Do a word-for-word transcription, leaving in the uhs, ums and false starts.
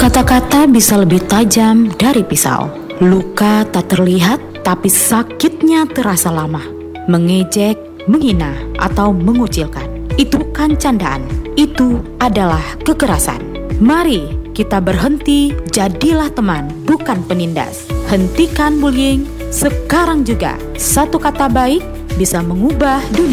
Kata-kata bisa lebih tajam dari pisau. Luka tak terlihat, tapi sakitnya terasa lama. Mengejek, menghina, atau mengucilkan. Itu bukan candaan, itu adalah kekerasan. Mari kita berhenti, jadilah teman, bukan penindas. Hentikan bullying sekarang juga. Satu kata baik bisa mengubah dunia.